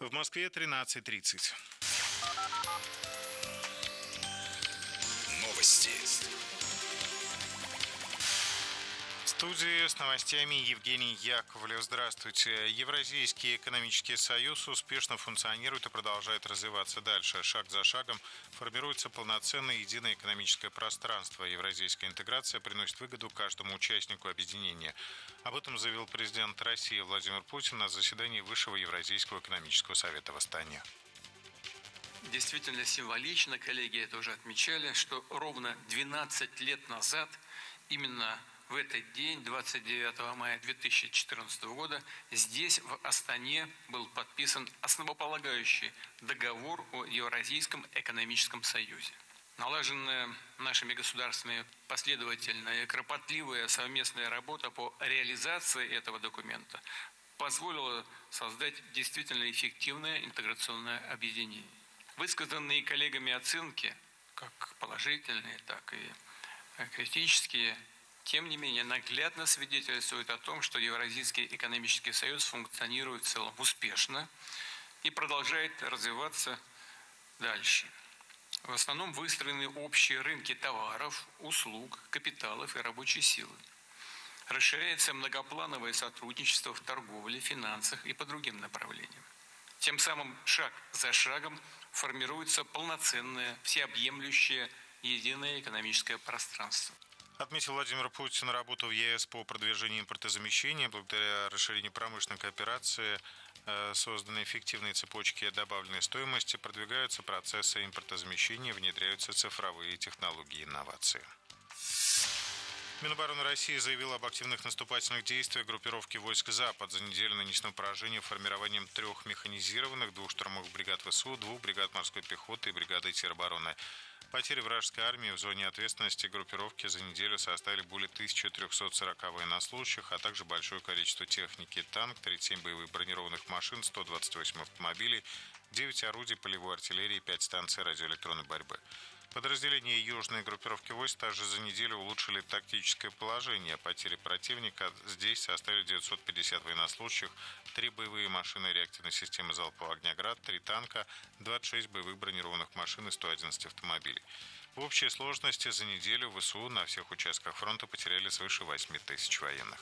В Москве 13:30. Новости. В студии с новостями Евгений Яковлев. Здравствуйте. Евразийский экономический союз успешно функционирует и продолжает развиваться дальше. Шаг за шагом формируется полноценное единое экономическое пространство. Евразийская интеграция приносит выгоду каждому участнику объединения. Об этом заявил президент России Владимир Путин на заседании Высшего Евразийского экономического совета в Астане. Действительно символично, коллеги это уже отмечали, что ровно 12 лет назад, именно в этот день, 29 мая 2014 года, здесь, в Астане, был подписан основополагающий договор о Евразийском экономическом союзе. Налаженная нашими государствами последовательная и кропотливая совместная работа по реализации этого документа позволила создать действительно эффективное интеграционное объединение. Высказанные коллегами оценки, как положительные, так и критические, тем не менее наглядно свидетельствуют о том, что Евразийский экономический союз функционирует в целом успешно и продолжает развиваться дальше. В основном выстроены общие рынки товаров, услуг, капиталов и рабочей силы. Расширяется многоплановое сотрудничество в торговле, финансах и по другим направлениям. Тем самым шаг за шагом формируется полноценное, всеобъемлющее единое экономическое пространство. Отметил Владимир Путин работу в ЕС по продвижению импортозамещения. Благодаря расширению промышленной кооперации, созданной эффективные цепочки добавленной стоимости, продвигаются процессы импортозамещения, внедряются цифровые технологии и инновации. Минобороны России заявила об активных наступательных действиях группировки войск «Запад». За неделю нанесено поражение формированием 3 механизированных, 2 штурмовых бригад ВСУ, 2 бригад морской пехоты и бригады теробороны. Потери вражеской армии в зоне ответственности группировки за неделю составили более 1340 военнослужащих, а также большое количество техники: танк, 37 боевых бронированных машин, 128 автомобилей, 9 орудий полевой артиллерии и 5 станций радиоэлектронной борьбы. Подразделения южной группировки войск также за неделю улучшили тактическое положение. Потери противника здесь составили 950 военнослужащих, 3 боевые машины реактивной системы залпового огня «Град», 3 танка, 26 боевых бронированных машин и 111 автомобилей. В общей сложности за неделю ВСУ на всех участках фронта потеряли свыше 8 тысяч военных.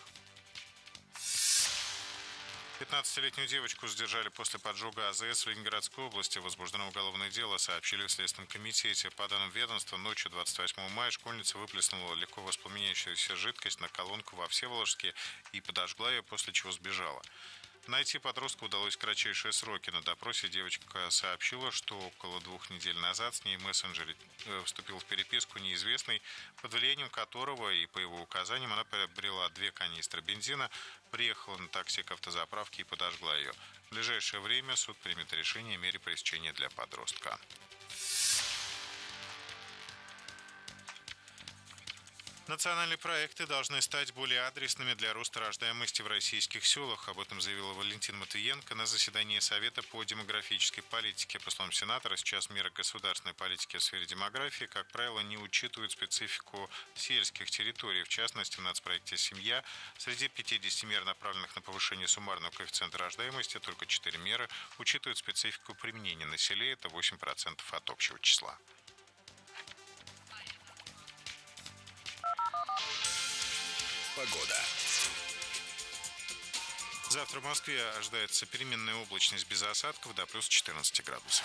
15-летнюю девочку задержали после поджога АЗС в Ленинградской области. Возбуждено уголовное дело, сообщили в Следственном комитете. По данным ведомства, ночью 28 мая школьница выплеснула легко воспламеняющуюся жидкость на колонку во Всеволожске и подожгла ее, после чего сбежала. Найти подростка удалось в кратчайшие сроки. На допросе девочка сообщила, что около 2 недель назад с ней в мессенджере вступил в переписку неизвестный, под влиянием которого и по его указаниям она приобрела 2 канистры бензина, приехала на такси к автозаправке и подожгла ее. В ближайшее время суд примет решение о мере пресечения для подростка. Национальные проекты должны стать более адресными для роста рождаемости в российских селах. Об этом заявила Валентина Матвиенко на заседании Совета по демографической политике. По словам сенатора, сейчас меры государственной политики в сфере демографии, как правило, не учитывают специфику сельских территорий. В частности, в нацпроекте «Семья» среди 50 мер, направленных на повышение суммарного коэффициента рождаемости, только 4 меры учитывают специфику применения на селе. Это 8% от общего числа. Погода. Завтра в Москве ожидается переменная облачность без осадков до плюс 14 градусов.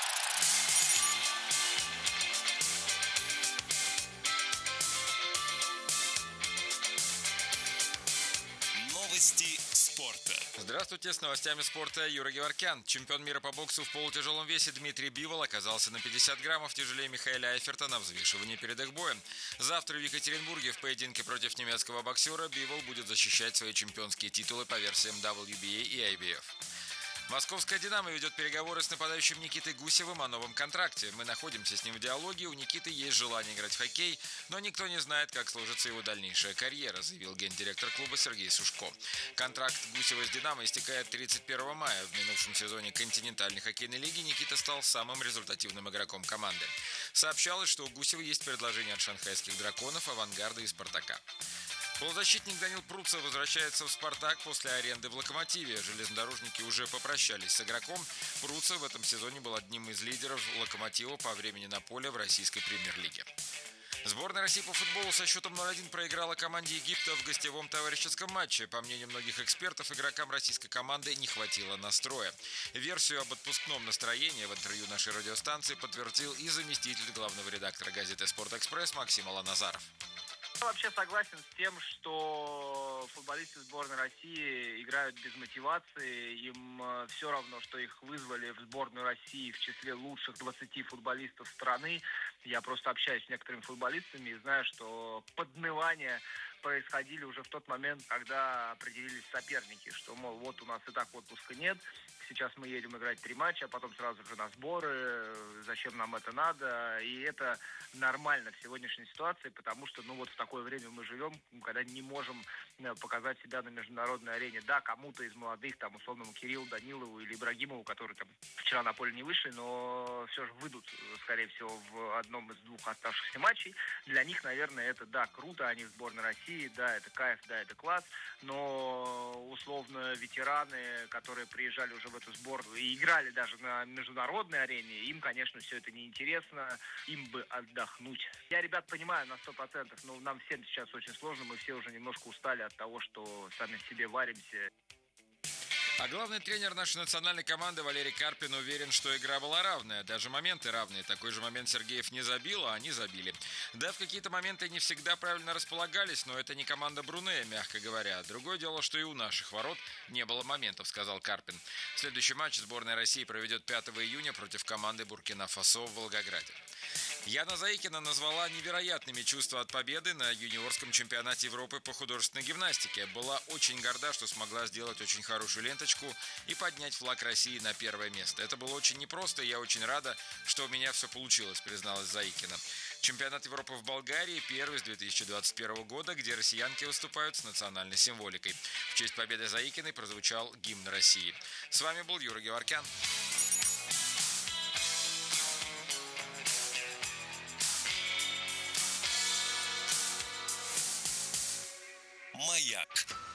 Новости спорта. Здравствуйте, с новостями спорта Юра Геворкян. Чемпион мира по боксу в полутяжелом весе Дмитрий Бивол оказался на 50 граммов тяжелее Михаэля Айферта на взвешивании перед их боем. Завтра в Екатеринбурге в поединке против немецкого боксера Бивол будет защищать свои чемпионские титулы по версиям WBA и IBF. Московская «Динамо» ведет переговоры с нападающим Никитой Гусевым о новом контракте. Мы находимся с ним в диалоге, у Никиты есть желание играть в хоккей, но никто не знает, как сложится его дальнейшая карьера, заявил гендиректор клуба Сергей Сушко. Контракт Гусева с «Динамо» истекает 31 мая. В минувшем сезоне континентальной хоккейной лиги Никита стал самым результативным игроком команды. Сообщалось, что у Гусева есть предложение от шанхайских «Драконов», «Авангарда» и «Спартака». Полузащитник Данил Пруцев возвращается в «Спартак» после аренды в «Локомотиве». Железнодорожники уже попрощались с игроком. Пруцев в этом сезоне был одним из лидеров «Локомотива» по времени на поле в российской премьер-лиге. Сборная России по футболу со счетом 0-1 проиграла команде Египта в гостевом товарищеском матче. По мнению многих экспертов, игрокам российской команды не хватило настроя. Версию об отпускном настроении в интервью нашей радиостанции подтвердил и заместитель главного редактора газеты «Спортэкспресс» Максим Аланазаров. Я вообще согласен с тем, что футболисты сборной России играют без мотивации. Им все равно, что их вызвали в сборную России в числе лучших 20 футболистов страны. Я просто общаюсь с некоторыми футболистами и знаю, что поднывания происходили уже в тот момент, когда определились соперники, что, мол, вот у нас и так отпуска нет, сейчас мы едем играть 3 матча, а потом сразу же на сборы, зачем нам это надо, и это нормально в сегодняшней ситуации, потому что, ну вот в такое время мы живем, когда не можем показать себя на международной арене. Да, кому-то из молодых, там, условному Кириллу, Данилову или Ибрагимову, которые там вчера на поле не вышли, но все же выйдут, скорее всего, в одном из 2 оставшихся матчей. Для них, наверное, это, да, круто, они в сборной России, да, это кайф, да, это класс, но условно ветераны, которые приезжали уже в эту сборную и играли даже на международной арене, им, конечно, все это неинтересно, им бы отдохнуть. Я ребят понимаю на 100%, но нам всем сейчас очень сложно, мы все уже немножко устали от того, что сами себе варимся. А главный тренер нашей национальной команды Валерий Карпин уверен, что игра была равная, даже моменты равные. Такой же момент Сергеев не забил, а они забили. Да, в какие-то моменты не всегда правильно располагались, но это не команда Брунея, мягко говоря. Другое дело, что и у наших ворот не было моментов, сказал Карпин. Следующий матч сборная России проведет 5 июня против команды Буркина-Фасо в Волгограде. Яна Заикина назвала невероятными чувства от победы на юниорском чемпионате Европы по художественной гимнастике. Была очень горда, что смогла сделать очень хорошую ленточку и поднять флаг России на 1-е место. Это было очень непросто, и я очень рада, что у меня все получилось, призналась Заикина. Чемпионат Европы в Болгарии первый с 2021 года, где россиянки выступают с национальной символикой. В честь победы Заикиной прозвучал гимн России. С вами был Юрий Геворкян. «Маяк».